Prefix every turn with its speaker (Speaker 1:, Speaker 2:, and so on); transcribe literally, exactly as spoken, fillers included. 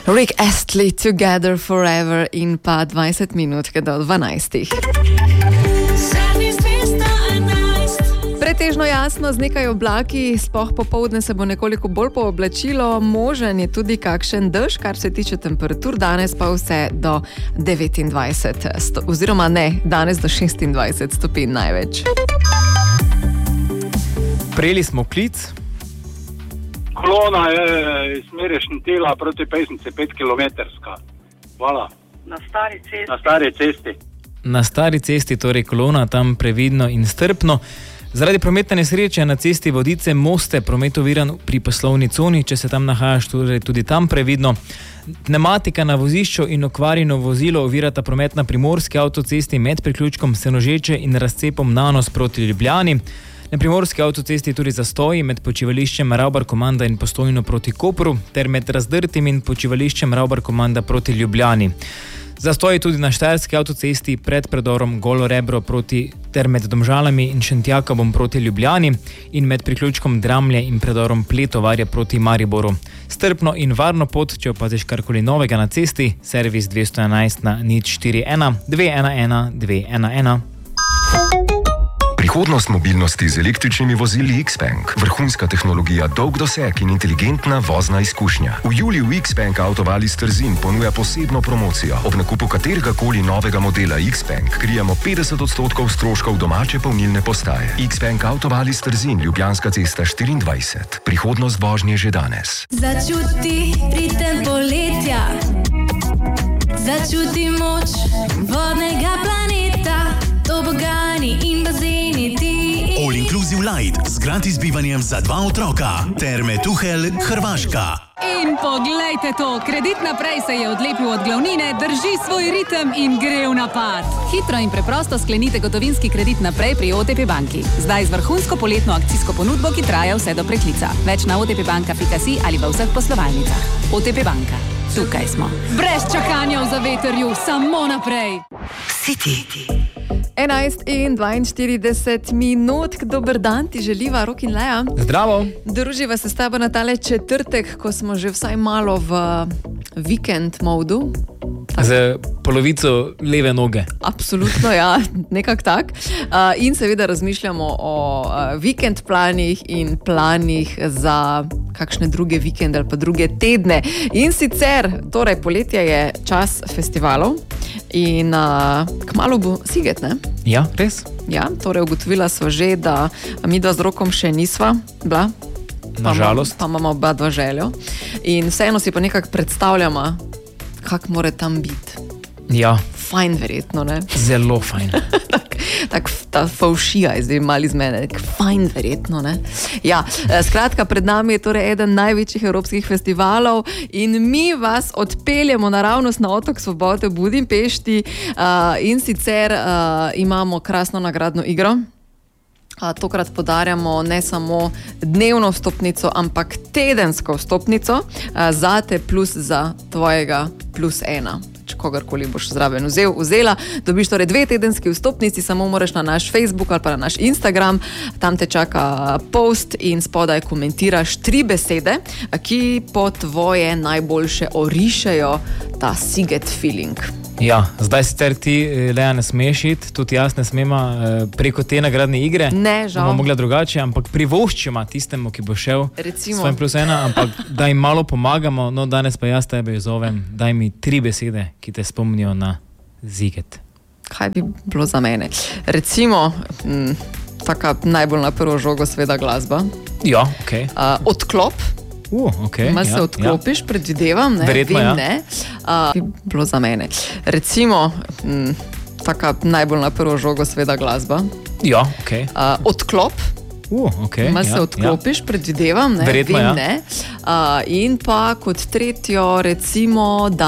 Speaker 1: Rick Astley, Together Forever in pa dvajset minut do dvanajstih. Pretežno jasno z nekaj oblaki, sploh popoldne se bo nekoliko bolj pooblačilo, možen je tudi kakšen dež, kar se tiče temperatur, danes pa vse do devetindvajset, oziroma ne, danes do šestindvajset stopinj največ.
Speaker 2: Prejeli smo klic.
Speaker 3: Kolona je iz smeri Šentila proti Pesnici pet kilometrska. Hvala.
Speaker 4: Na stari cesti.
Speaker 3: Na stari cesti.
Speaker 2: Na stari cesti, torej kolona, tam previdno in strpno. Zaradi prometne nesreče na cesti Vodice Moste promet oviran pri poslovni coni, če se tam nahajaš, torej tudi tam previdno. Pneumatika na vozišču in okvarjeno vozilo ovirata promet na primorski avtocesti med priključkom Senožeče in razcepom Nanos proti Ljubljani. Na primorski avtocesti tudi zastoji med počivališčem Ravbar Komanda in Postojno proti Kopru ter med Razdrtim in počivališčem Ravbar Komanda proti Ljubljani. Zastoji tudi na štajerski avtocesti pred predorom Golo Rebro proti ter med Domžalami in Šentjakobom proti Ljubljani in med priključkom Dramlje in predorom Pletovarja proti Mariboru. Strpno in varno pot, če opaziš karkoli novega na cesti, servis dvesto enajst na nič štiri ena dve ena ena dve ena ena.
Speaker 5: Prihodnost mobilnosti z električnimi vozili X-Bank. Vrhunska tehnologija, dolg doseg in inteligentna vozna izkušnja. V juliju X-Bank Autovalis Trzin ponuja posebno promocijo. Ob nakupu katerega koli novega modela X-Bank krijemo petdeset odstotkov stroškov domače polnilne postaje. X-Bank Autovalis Trzin, Ljubljanska cesta štiriindvajset. Prihodnost vožnje že danes.
Speaker 6: Začuti ritem poletja. Začuti moč vodnega planeta. Tobogani in bazeni ti.
Speaker 7: All Inclusive Light z gratis bivanjem za dva otroka. Terme Tuhel, Hrvaška.
Speaker 8: In poglejte to, Kredit Naprej se je odlepil od glavnine, drži svoj ritem in gre v napad. Hitro in preprosto sklenite gotovinski kredit naprej pri O T P banki. Zdaj z vrhunsko poletno akcijsko ponudbo, ki traja vse do preklica. Več na otpbanka pika si ali v vseh poslovalnicah. O T P banka. Tukaj smo. Brez čakanja v zavetrju, samo naprej.
Speaker 6: City.
Speaker 1: enajst in dvainštirideset minut, dober dan ti želiva, Rok in Lea.
Speaker 2: Zdravo.
Speaker 1: Druživa se s tabo na tale četrtek, ko smo že vsaj malo v vikend modu.
Speaker 2: Z polovico leve noge.
Speaker 1: Absolutno, ja, nekak tak. Uh, in seveda razmišljamo o uh, vikend planih in planih za kakšne druge vikende ali pa druge tedne. In sicer, torej, poletje je čas festivalov in uh, kmalu bo Siget, ne?
Speaker 2: Ja, res?
Speaker 1: Ja, torej ugotovila sva že, da mi dva z Rokom še nisva bila.
Speaker 2: Nažalost.
Speaker 1: Pa imamo oba dva željo. In vseeno si pa nekako predstavljamo, kak more tam biti.
Speaker 2: Ja.
Speaker 1: Fajn verjetno, ne?
Speaker 2: Zelo fajn.
Speaker 1: tak, tak, ta faušija je zdaj mali z mene. Tak fajn verjetno, ne? Ja, skratka, pred nami je torej eden največjih evropskih festivalov in mi vas odpeljemo naravnost na Otok Svobode v Budimpešti uh, in sicer uh, imamo krasno nagradno igro. A, tokrat podarjamo ne samo dnevno vstopnico, ampak tedensko vstopnico a, za te plus za tvojega plus ena. Če kogarkoli boš zraven vzel, vzela, dobiš torej dve tedenski vstopnici, samo moraš na naš Facebook ali pa na naš Instagram, tam te čaka post in spodaj komentiraš tri besede, ki po tvoje najboljše orišejo ta Siget feeling.
Speaker 2: Ja, zdaj sicer ti, Lea, ne smeš iti, tudi jaz ne smema preko te nagradne igre.
Speaker 1: Ne, žal.
Speaker 2: Bomo mogla drugače, ampak privoščima tistemu, ki bo šel
Speaker 1: Recimo.
Speaker 2: svojim plus ena, ampak da jim malo pomagamo, no danes pa jaz tebe zovem, daj mi tri besede, ki te spomnijo na Siget.
Speaker 1: Kaj bi bilo za mene? Recimo, m, taka najbolj na prvo žogo sveda glasba.
Speaker 2: Ja, okej. Okay.
Speaker 1: Uh, odklop.
Speaker 2: Uh, okay,
Speaker 1: Mal
Speaker 2: ja,
Speaker 1: se odklopiš, ja. Predvidevam, ne?
Speaker 2: Verjetno,
Speaker 1: Vem,
Speaker 2: ja.
Speaker 1: ne? Uh, bi bilo za mene. Recimo, m, taka najbolj na prvo žogo sveda glasba.
Speaker 2: Ja, okej. Okay.
Speaker 1: Uh, odklop.
Speaker 2: Uh, okay,
Speaker 1: Mal
Speaker 2: ja,
Speaker 1: se odklopiš,
Speaker 2: ja.
Speaker 1: predvidevam, ne?
Speaker 2: Verjetno,
Speaker 1: Vem,
Speaker 2: ja.
Speaker 1: ne? Uh, in pa kot tretjo, recimo, da